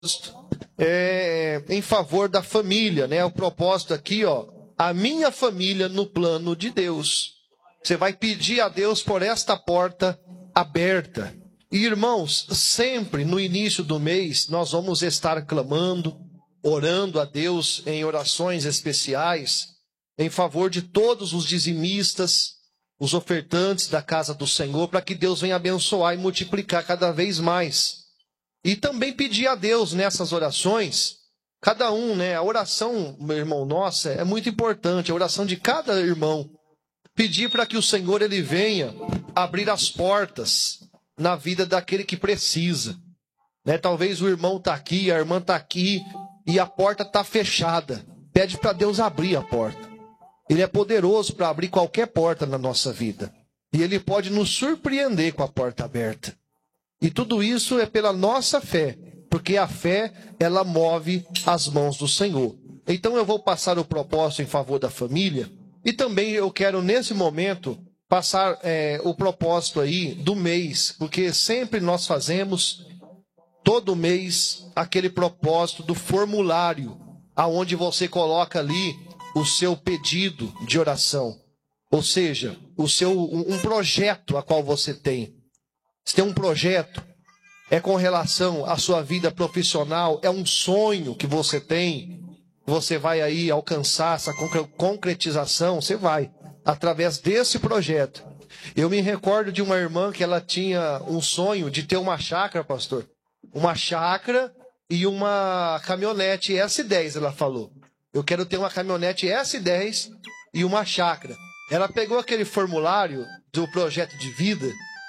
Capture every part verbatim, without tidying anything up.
é, em favor da família, né? O propósito aqui, ó, a minha família no plano de Deus. Você vai pedir a Deus por esta porta aberta. E, irmãos, sempre no início do mês, nós vamos estar clamando, orando a Deus em orações especiais, em favor de todos os dizimistas, os ofertantes da casa do Senhor, para que Deus venha abençoar e multiplicar cada vez mais. E também pedir a Deus nessas orações, cada um, né? A oração, meu irmão, nossa, é muito importante, a oração de cada irmão. Pedir para que o Senhor, ele venha abrir as portas na vida daquele que precisa. Né? Talvez o irmão está aqui, a irmã está aqui, e a porta está fechada. Pede para Deus abrir a porta. Ele é poderoso para abrir qualquer porta na nossa vida. E Ele pode nos surpreender com a porta aberta. E tudo isso é pela nossa fé. Porque a fé, ela move as mãos do Senhor. Então eu vou passar o propósito em favor da família. E também eu quero, nesse momento, passar é, o propósito aí do mês. Porque sempre nós fazemos, todo mês, aquele propósito do formulário. Aonde você coloca ali o seu pedido de oração, ou seja, o seu, um projeto a qual você tem. Você tem um projeto, é com relação à sua vida profissional, é um sonho que você tem, você vai aí alcançar essa concretização, você vai, através desse projeto. Eu me recordo de uma irmã que ela tinha um sonho de ter uma chácara, pastor, uma chácara e uma caminhonete S dez, ela falou. Eu quero ter uma caminhonete S dez e uma chácara. Ela pegou aquele formulário do projeto de vida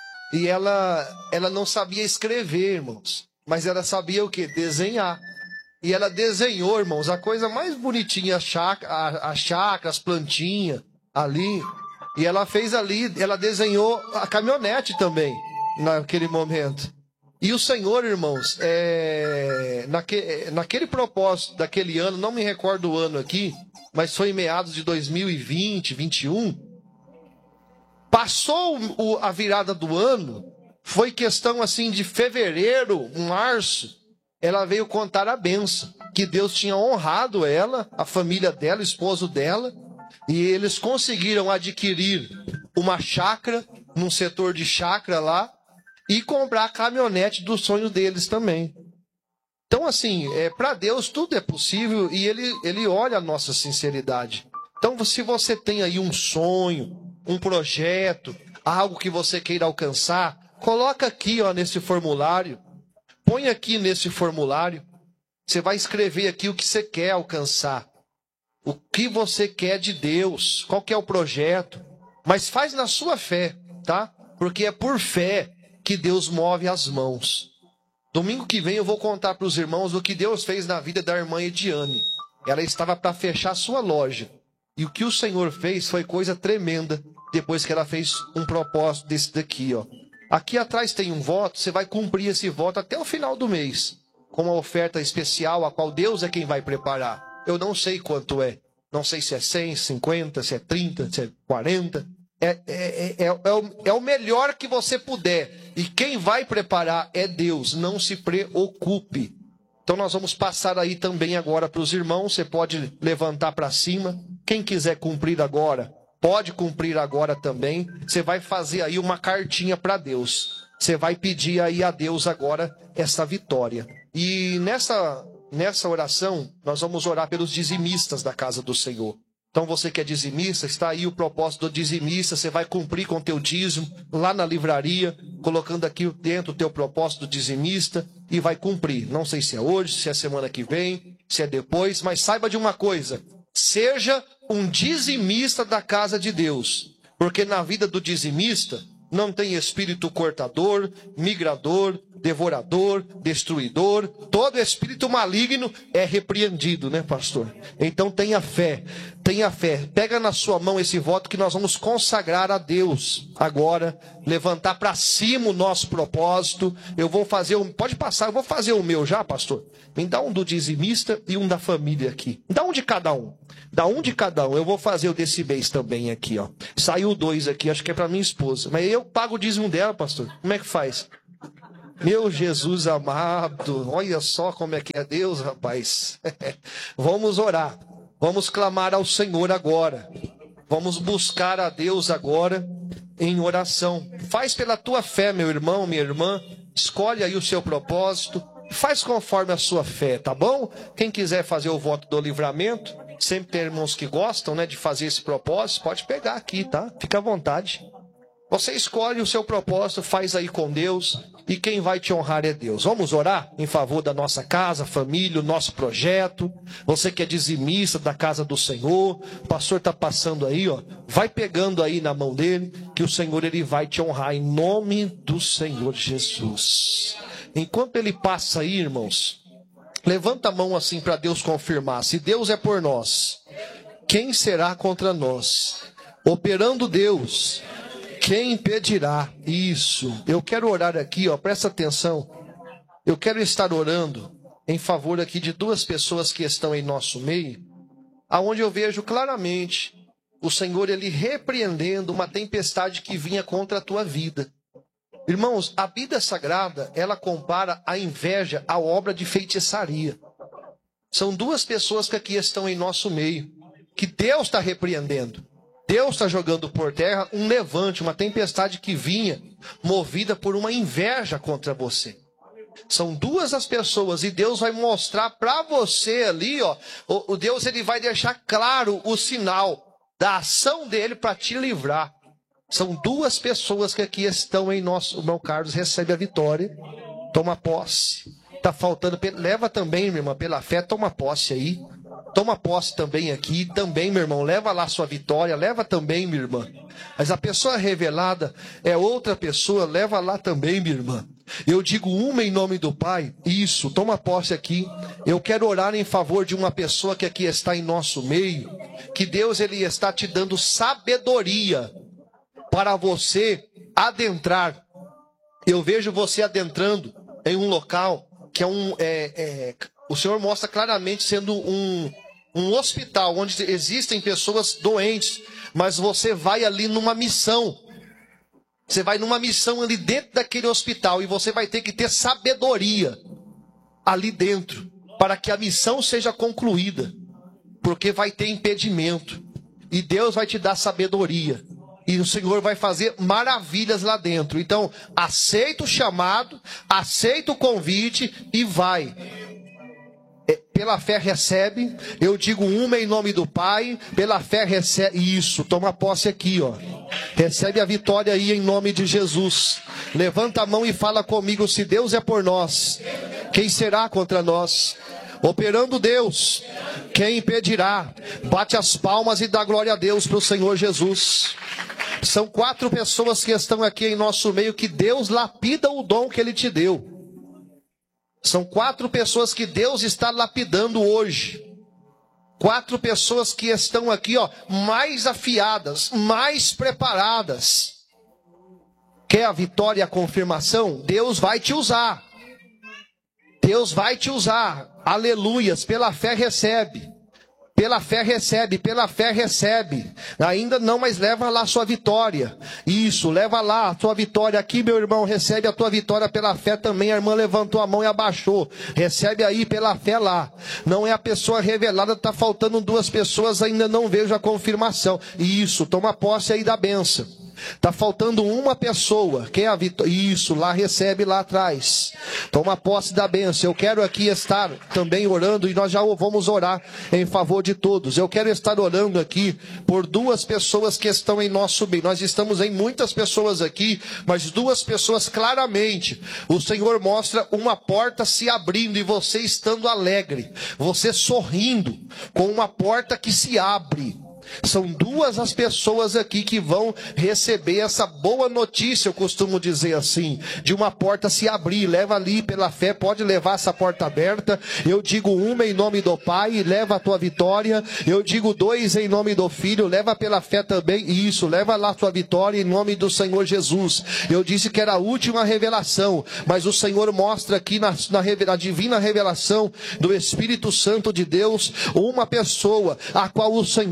e ela, ela não sabia escrever, irmãos. Mas ela sabia o quê? Desenhar. E ela desenhou, irmãos, a coisa mais bonitinha, a chácara, a, a chácara, as plantinhas ali. E ela fez ali, ela desenhou a caminhonete também, naquele momento. E o Senhor, irmãos, é, naque, naquele propósito daquele ano, não me recordo o ano aqui, mas foi em meados de dois mil e vinte, vinte e um, passou o, a virada do ano, foi questão assim de fevereiro, março, ela veio contar a bênção, que Deus tinha honrado ela, a família dela, o esposo dela, e eles conseguiram adquirir uma chácara, num setor de chácara lá, e comprar a caminhonete do sonho deles também. Então, assim, é, para Deus tudo é possível e ele, ele olha a nossa sinceridade. Então, se você tem aí um sonho, um projeto, algo que você queira alcançar, coloca aqui, ó, nesse formulário. Põe aqui nesse formulário. Você vai escrever aqui o que você quer alcançar. O que você quer de Deus. Qual que é o projeto. Mas faz na sua fé, tá? Porque é por fé que Deus move as mãos. Domingo que vem eu vou contar para os irmãos o que Deus fez na vida da irmã Ediane. Ela estava para fechar a sua loja. E o que o Senhor fez foi coisa tremenda, depois que ela fez um propósito desse daqui, ó. Aqui atrás tem um voto, você vai cumprir esse voto até o final do mês, com uma oferta especial, a qual Deus é quem vai preparar. Eu não sei quanto é. Não sei se é cem, cinquenta, se é trinta, se é quarenta... É, é, é, é, o, é o melhor que você puder. E quem vai preparar é Deus. Não se preocupe. Então nós vamos passar aí também agora para os irmãos. Você pode levantar para cima. Quem quiser cumprir agora, pode cumprir agora também. Você vai fazer aí uma cartinha para Deus. Você vai pedir aí a Deus agora essa vitória. E nessa, nessa oração, nós vamos orar pelos dizimistas da casa do Senhor. Então você que é dizimista, está aí o propósito do dizimista, você vai cumprir com o teu dízimo lá na livraria, colocando aqui dentro o teu propósito do dizimista e vai cumprir. Não sei se é hoje, se é semana que vem, se é depois, mas saiba de uma coisa, seja um dizimista da casa de Deus, porque na vida do dizimista não tem espírito cortador, migrador, devorador, destruidor. Todo espírito maligno é repreendido, né, pastor? Então tenha fé, tenha fé. Pega na sua mão esse voto que nós vamos consagrar a Deus agora. Levantar para cima o nosso propósito. Eu vou fazer, um, pode passar, eu vou fazer o meu já, pastor. Me dá um do dizimista e um da família aqui. Dá um de cada um. Dá um de cada um. Eu vou fazer o desse mês também aqui, ó. Saiu dois aqui, acho que é para minha esposa. Mas eu pago o dízimo dela, pastor. Como é que faz? Meu Jesus amado, olha só como é que é Deus, rapaz. Vamos orar, vamos clamar ao Senhor agora. Vamos buscar a Deus agora em oração. Faz pela tua fé, meu irmão, minha irmã. Escolhe aí o seu propósito. Faz conforme a sua fé, tá bom? Quem quiser fazer o voto do livramento, sempre tem irmãos que gostam, né, de fazer esse propósito. Pode pegar aqui, tá? Fica à vontade. Você escolhe o seu propósito, faz aí com Deus. E quem vai te honrar é Deus. Vamos orar em favor da nossa casa, família, o nosso projeto. Você que é dizimista da casa do Senhor, o pastor está passando aí, ó. Vai pegando aí na mão dele, que o Senhor ele vai te honrar em nome do Senhor Jesus. Enquanto ele passa aí, irmãos, levanta a mão assim para Deus confirmar. Se Deus é por nós, quem será contra nós? Operando Deus, quem impedirá? Isso. Eu quero orar aqui, ó, presta atenção. Eu quero estar orando em favor aqui de duas pessoas que estão em nosso meio, aonde eu vejo claramente o Senhor ele repreendendo uma tempestade que vinha contra a tua vida. Irmãos, a Bíblia Sagrada, ela compara a inveja à obra de feitiçaria. São duas pessoas que aqui estão em nosso meio, que Deus está repreendendo. Deus está jogando por terra um levante, uma tempestade que vinha movida por uma inveja contra você. São duas as pessoas e Deus vai mostrar para você ali, ó, o, o Deus ele vai deixar claro o sinal da ação dele para te livrar. São duas pessoas que aqui estão em nosso... O irmão Carlos recebe a vitória. Toma posse. Está faltando... Leva também, minha irmã, pela fé. Toma posse aí. Toma posse também aqui. Também, meu irmão. Leva lá sua vitória. Leva também, minha irmã. Mas a pessoa revelada é outra pessoa. Leva lá também, minha irmã. Eu digo uma em nome do Pai. Isso. Toma posse aqui. Eu quero orar em favor de uma pessoa que aqui está em nosso meio. Que Deus ele está te dando sabedoria para você adentrar. Eu vejo você adentrando em um local que é um... É, é, o Senhor mostra claramente sendo um, um hospital, onde existem pessoas doentes, mas você vai ali numa missão. Você vai numa missão ali dentro daquele hospital e você vai ter que ter sabedoria ali dentro, para que a missão seja concluída. Porque vai ter impedimento. E Deus vai te dar sabedoria. E o Senhor vai fazer maravilhas lá dentro. Então, aceita o chamado, aceita o convite e vai. É, pela fé recebe. Eu digo uma em nome do Pai. Pela fé recebe. Isso, toma posse aqui, ó. Recebe a vitória aí em nome de Jesus. Levanta a mão e fala comigo. Se Deus é por nós, quem será contra nós? Operando Deus, quem impedirá? Bate as palmas e dá glória a Deus para o Senhor Jesus. São quatro pessoas que estão aqui em nosso meio que Deus lapida o dom que Ele te deu. São quatro pessoas que Deus está lapidando hoje. Quatro pessoas que estão aqui, ó, mais afiadas, mais preparadas. Quer a vitória e a confirmação? Deus vai te usar. Deus vai te usar. Aleluias. Pela fé recebe. Pela fé recebe, pela fé recebe. Ainda não, mas leva lá a sua vitória. Isso, leva lá a tua vitória. Aqui, meu irmão, recebe a tua vitória pela fé também. A irmã levantou a mão e abaixou. Recebe aí pela fé lá. Não é a pessoa revelada, está faltando duas pessoas, ainda não vejo a confirmação. Isso, toma posse aí da bênção. Está faltando uma pessoa. Quem é a vitória? Isso, lá recebe lá atrás. Toma posse da bênção. Eu quero aqui estar também orando, e nós já vamos orar em favor de todos. Eu quero estar orando aqui por duas pessoas que estão em nosso meio. Nós estamos em muitas pessoas aqui, mas duas pessoas claramente. O Senhor mostra uma porta se abrindo e você estando alegre. Você sorrindo com uma porta que se abre. São duas as pessoas aqui que vão receber essa boa notícia, eu costumo dizer assim, de uma porta se abrir. Leva ali pela fé, pode levar essa porta aberta. Eu digo uma em nome do Pai, leva a tua vitória. Eu digo dois em nome do Filho, leva pela fé também. Isso, leva lá a tua vitória em nome do Senhor Jesus. Eu disse que era a última revelação, mas o Senhor mostra aqui na, na, na divina revelação do Espírito Santo de Deus, uma pessoa a qual o Senhor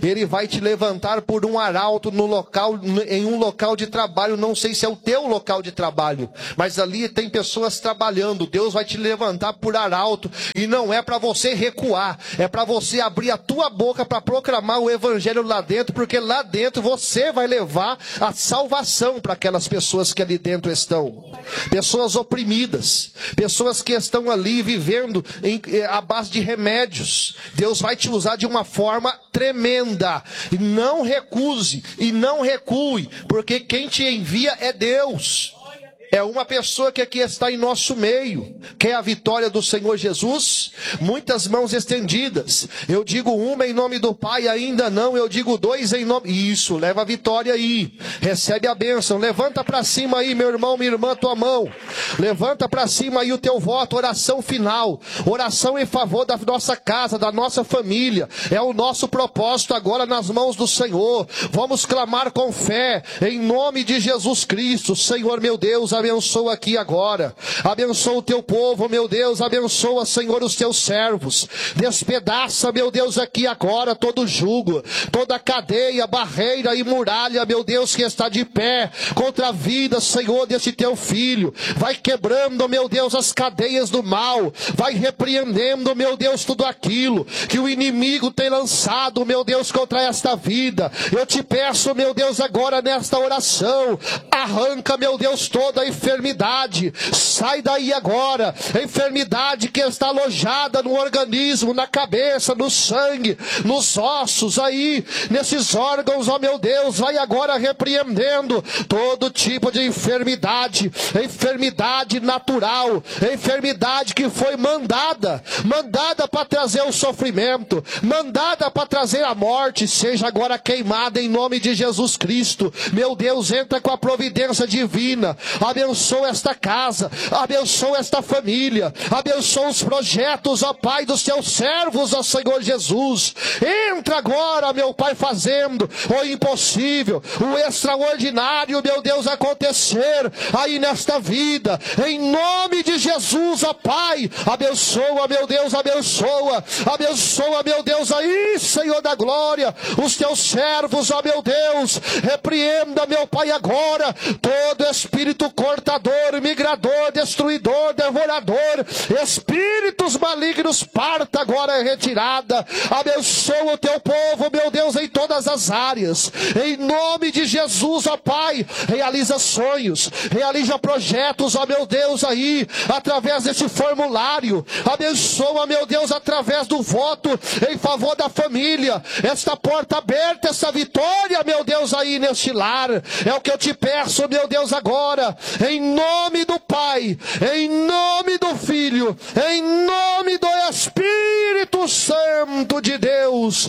Ele vai te levantar por um arauto no local, em um local de trabalho. Não sei se é o teu local de trabalho, mas ali tem pessoas trabalhando. Deus vai te levantar por arauto, e não é para você recuar, é para você abrir a tua boca para proclamar o evangelho lá dentro, porque lá dentro você vai levar a salvação para aquelas pessoas que ali dentro estão. Pessoas oprimidas, pessoas que estão ali vivendo em, à base de remédios. Deus vai te usar de uma forma tremenda. E não recuse e não recue, porque quem te envia é Deus. É uma pessoa que aqui está em nosso meio. Quer a vitória do Senhor Jesus? Muitas mãos estendidas. Eu digo uma em nome do Pai, ainda não. Eu digo dois em nome... Isso, leva a vitória aí. Recebe a bênção. Levanta para cima aí, meu irmão, minha irmã, tua mão. Levanta para cima aí o teu voto. Oração final. Oração em favor da nossa casa, da nossa família. É o nosso propósito agora nas mãos do Senhor. Vamos clamar com fé, em nome de Jesus Cristo. Senhor, meu Deus, abençoa aqui agora, abençoa o teu povo, meu Deus, abençoa, Senhor, os teus servos, despedaça, meu Deus, aqui agora todo jugo, toda cadeia, barreira e muralha, meu Deus, que está de pé contra a vida, Senhor, desse teu filho. Vai quebrando, meu Deus, as cadeias do mal, vai repreendendo, meu Deus, tudo aquilo que o inimigo tem lançado, meu Deus, contra esta vida. Eu te peço, meu Deus, agora nesta oração, arranca, meu Deus, toda a enfermidade, sai daí agora, enfermidade que está alojada no organismo, na cabeça, no sangue, nos ossos aí, nesses órgãos, ó meu Deus, vai agora repreendendo todo tipo de enfermidade, enfermidade natural, enfermidade que foi mandada, mandada para trazer o sofrimento, mandada para trazer a morte, seja agora queimada em nome de Jesus Cristo. Meu Deus, entra com a providência divina, abençoa esta casa, abençoa esta família, abençoa os projetos, ó Pai, dos teus servos, ó Senhor Jesus. Entra agora, meu Pai, fazendo o impossível, o extraordinário, meu Deus, acontecer aí nesta vida, em nome de Jesus, ó Pai. Abençoa, meu Deus, abençoa, abençoa, meu Deus, aí, Senhor da glória, os teus servos, ó meu Deus. Repreenda, meu Pai, agora todo espírito cortador, migrador, destruidor, devorador, espíritos malignos, parta agora, é retirada. Abençoa o teu povo, meu Deus, em todas as áreas, em nome de Jesus, ó Pai. Realiza sonhos, realiza projetos, ó meu Deus, aí, através desse formulário. Abençoa, meu Deus, através do voto em favor da família, esta porta aberta, essa vitória, meu Deus, aí neste lar. É o que eu te peço, meu Deus, agora, em nome do Pai, em nome do Filho, em nome do Espírito Santo de Deus.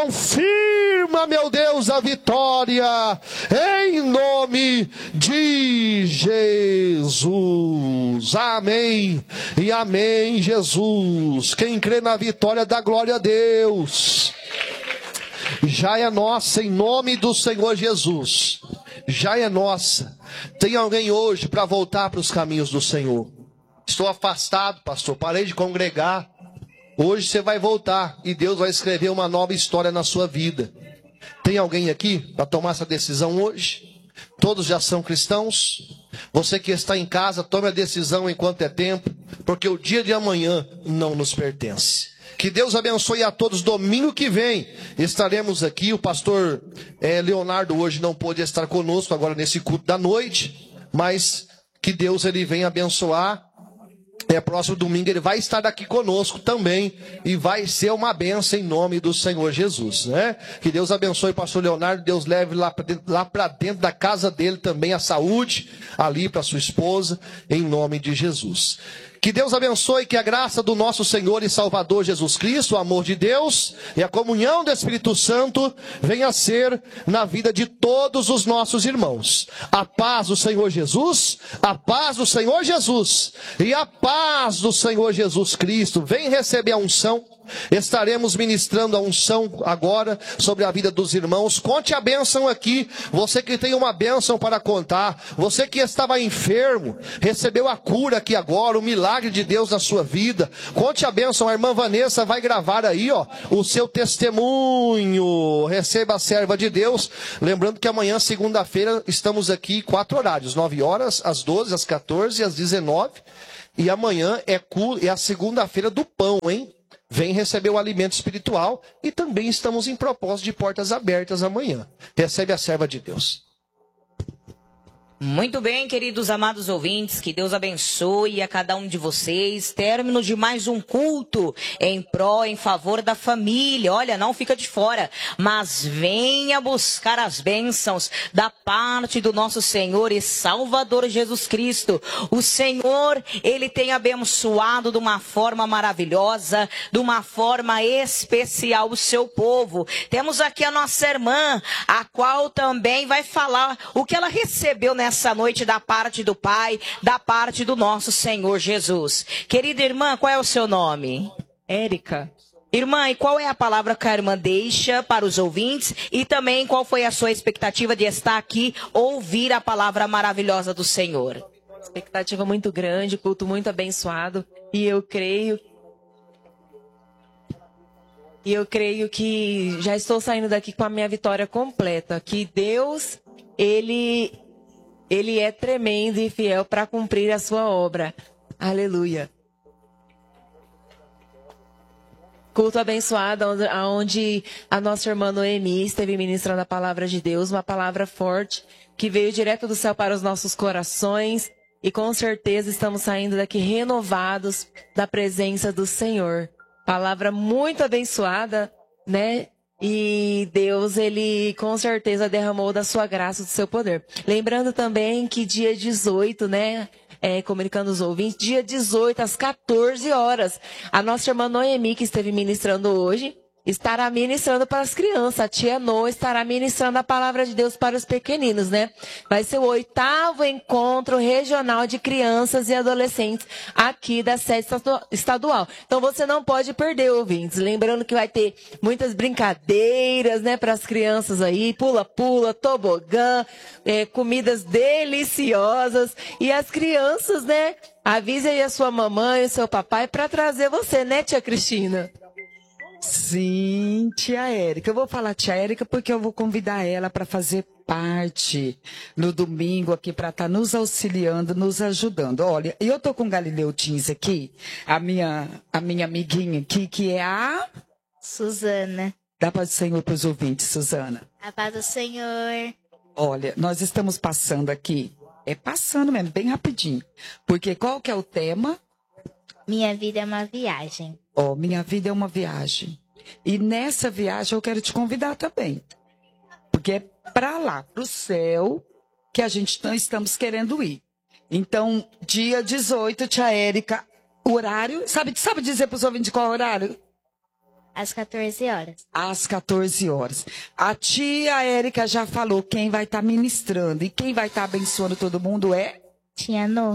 Confirma, meu Deus, a vitória, em nome de Jesus. Amém e amém, Jesus. Quem crê na vitória, dá glória a Deus. Já é nossa, em nome do Senhor Jesus. Já é nossa. Tem alguém hoje para voltar para os caminhos do Senhor? Estou afastado, pastor, parei de congregar. Hoje você vai voltar e Deus vai escrever uma nova história na sua vida. Tem alguém aqui para tomar essa decisão hoje? Todos já são cristãos? Você que está em casa, tome a decisão enquanto é tempo, porque o dia de amanhã não nos pertence. Que Deus abençoe a todos. Domingo que vem estaremos aqui. O pastor é, Leonardo hoje não pôde estar conosco agora nesse culto da noite, mas que Deus ele venha abençoar. É, próximo domingo ele vai estar aqui conosco também e vai ser uma bênção em nome do Senhor Jesus, né? Que Deus abençoe o pastor Leonardo, Deus leve lá para dentro, lá para dentro da casa dele também a saúde, ali para sua esposa, em nome de Jesus. Que Deus abençoe, que a graça do nosso Senhor e Salvador Jesus Cristo, o amor de Deus e a comunhão do Espírito Santo venha a ser na vida de todos os nossos irmãos. A paz do Senhor Jesus, a paz do Senhor Jesus e a paz do Senhor Jesus Cristo. Vem receber a unção, Estaremos ministrando a unção agora sobre a vida dos irmãos. Conte a bênção aqui. Você que tem uma bênção para contar. Você que estava enfermo, recebeu a cura aqui agora, o milagre de Deus na sua vida. Conte a bênção. A irmã Vanessa vai gravar aí, ó, o seu testemunho. Receba a serva de Deus. Lembrando que amanhã, segunda-feira, estamos aqui quatro horários. nove horas, às doze, às quatorze e às dezenove. E amanhã é, é a segunda-feira do pão, hein? Vem receber o alimento espiritual. E também estamos em propósito de portas abertas amanhã. Recebe a serva de Deus. Muito bem, queridos amados ouvintes, que Deus abençoe a cada um de vocês. Término de mais um culto em pró, em favor da família. Olha, não fica de fora, mas venha buscar as bênçãos da parte do nosso Senhor e Salvador Jesus Cristo. O Senhor, Ele tem abençoado de uma forma maravilhosa, de uma forma especial o seu povo. Temos aqui a nossa irmã, a qual também vai falar o que ela recebeu nessa Essa noite da parte do Pai, da parte do nosso Senhor Jesus. Querida irmã, qual é o seu nome? Érica. Irmã, e qual é a palavra que a irmã deixa para os ouvintes? E também qual foi a sua expectativa de estar aqui, ouvir a palavra maravilhosa do Senhor? Expectativa muito grande, culto muito abençoado. E eu creio... E eu creio que já estou saindo daqui com a minha vitória completa. Que Deus, Ele... Ele é tremendo e fiel para cumprir a sua obra. Aleluia. Culto abençoado, onde a nossa irmã Noemi esteve ministrando a palavra de Deus, uma palavra forte, que veio direto do céu para os nossos corações. E com certeza estamos saindo daqui renovados da presença do Senhor. Palavra muito abençoada, né? E Deus, Ele com certeza derramou da sua graça, do seu poder. Lembrando também que dia dezoito, né, é, comunicando os ouvintes, dia dezoito às quatorze horas, a nossa irmã Noemi, que esteve ministrando hoje, estará ministrando para as crianças. A tia No estará ministrando a palavra de Deus para os pequeninos, né? Vai ser o oitavo encontro regional de crianças e adolescentes aqui da sede estadual. Então você não pode perder, ouvintes. Lembrando que vai ter muitas brincadeiras, né, para as crianças aí, pula-pula, tobogã, é, comidas deliciosas. E as crianças, né, avise aí a sua mamãe e o seu papai para trazer você, né, tia Cristina? Sim, tia Érica. Eu vou falar tia Érica porque eu vou convidar ela para fazer parte no domingo aqui para estar tá nos auxiliando, nos ajudando. Olha, eu tô com Galileu Tins aqui, a minha, a minha amiguinha aqui, que é a... Suzana. Dá paz do Senhor para os ouvintes, Suzana. A paz do Senhor. Olha, nós estamos passando aqui, é passando mesmo, bem rapidinho. Porque qual que é o tema? Minha vida é uma viagem. Ó, oh, minha vida é uma viagem. E nessa viagem eu quero te convidar também. Porque é para lá, para o céu, que a gente estamos querendo ir. Então, dia dezoito, tia Érica, horário... Sabe, sabe dizer para os ouvintes qual é o horário? Às quatorze horas. Às quatorze horas. A tia Érica já falou quem vai estar tá ministrando. E quem vai estar tá abençoando todo mundo é? Tia No.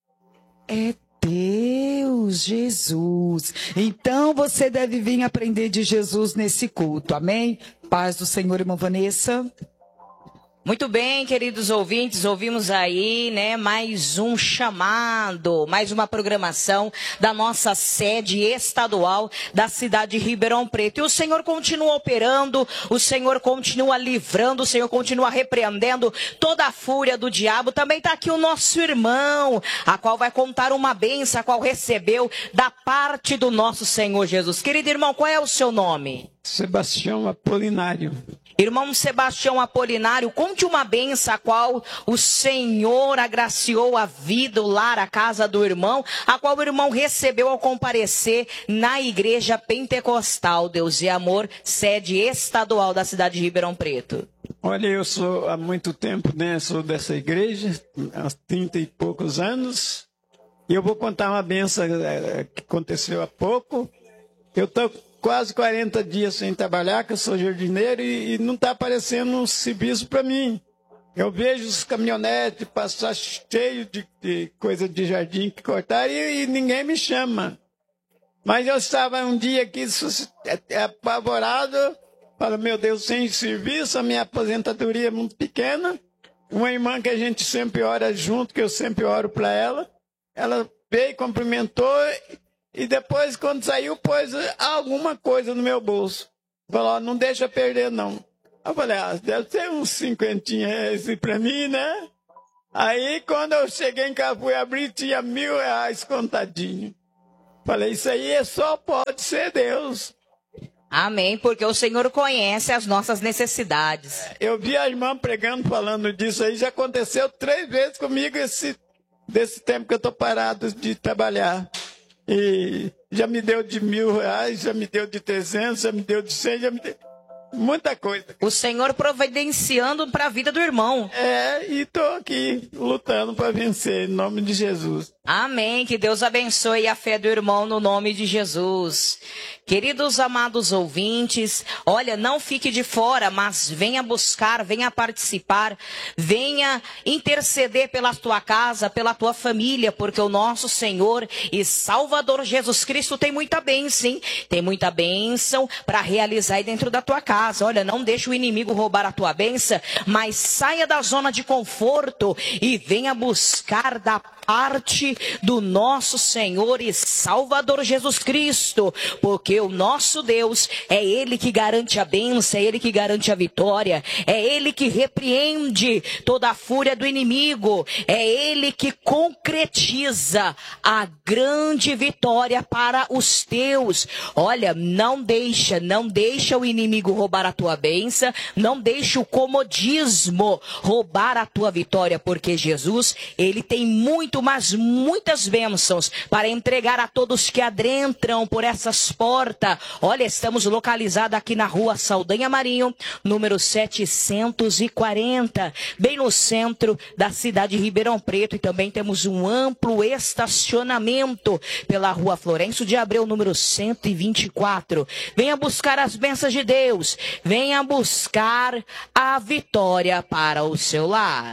É Deus, Jesus. Então você deve vir aprender de Jesus nesse culto, amém? Paz do Senhor, irmã Vanessa. Muito bem, queridos ouvintes, ouvimos aí, né, mais um chamado, mais uma programação da nossa sede estadual da cidade de Ribeirão Preto. E o Senhor continua operando, o Senhor continua livrando, o Senhor continua repreendendo toda a fúria do diabo. Também está aqui o nosso irmão, a qual vai contar uma bênção, a qual recebeu da parte do nosso Senhor Jesus. Querido irmão, qual é o seu nome? Sebastião Apolinário. Irmão Sebastião Apolinário, conte uma benção a qual o Senhor agraciou a vida, o lar, a casa do irmão, a qual o irmão recebeu ao comparecer na igreja pentecostal Deus e Amor, sede estadual da cidade de Ribeirão Preto. Olha, eu sou há muito tempo, né, sou dessa igreja, há trinta e poucos anos, e eu vou contar uma benção que aconteceu há pouco. Eu estou quase quarenta dias sem trabalhar, que eu sou jardineiro, e, e não está aparecendo um serviço para mim. Eu vejo os caminhonetes passar cheio de, de coisa de jardim que cortaram e, e ninguém me chama. Mas eu estava um dia aqui apavorado, falei, meu Deus, sem serviço, a minha aposentadoria é muito pequena. Uma irmã que a gente sempre ora junto, que eu sempre oro para ela, ela veio, cumprimentou, e depois, quando saiu, pôs alguma coisa no meu bolso. Falou, não deixa perder, não. Eu falei, ah, deve ter uns cinquentinha reais para mim, né? Aí, quando eu cheguei em casa, fui abrir, tinha mil reais contadinho. Falei, isso aí só pode ser Deus. Amém, porque o Senhor conhece as nossas necessidades. Eu vi a irmã pregando, falando disso aí, já aconteceu três vezes comigo esse, desse tempo que eu estou parado de trabalhar. E já me deu de mil reais, já me deu de trezentos, já me deu de cem, já me deu muita coisa. O Senhor providenciando para a vida do irmão. É, e estou aqui lutando para vencer, em nome de Jesus. Amém, que Deus abençoe a fé do irmão no nome de Jesus. Queridos amados ouvintes, olha, não fique de fora, mas venha buscar, venha participar, venha interceder pela tua casa, pela tua família, porque o nosso Senhor e Salvador Jesus Cristo tem muita bênção, hein? Tem muita bênção para realizar aí dentro da tua casa. Olha, não deixe o inimigo roubar a tua bênção, mas saia da zona de conforto e venha buscar da parte do nosso Senhor e Salvador Jesus Cristo, porque o nosso Deus é Ele que garante a bênção, é Ele que garante a vitória, é Ele que repreende toda a fúria do inimigo, é Ele que concretiza a grande vitória para os teus. Olha, não deixa, não deixa o inimigo roubar a tua bênção, não deixa o comodismo roubar a tua vitória, porque Jesus, Ele tem muito, mas muitas bênçãos para entregar a todos que adentram por essas portas. Olha, estamos localizados aqui na rua Saldanha Marinho, número setecentos e quarenta, bem no centro da cidade de Ribeirão Preto, e também temos um amplo estacionamento pela rua Florencio de Abreu, número cento e vinte e quatro. Venha buscar as bênçãos de Deus, venha buscar a vitória para o seu lar.